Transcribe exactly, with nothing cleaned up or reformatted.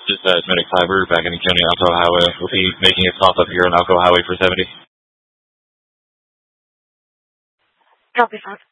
Just uh, Medic Cyber back in County Alcoa Highway. We'll be making a stop up here on Alcoa Highway for seventy. Copy, five.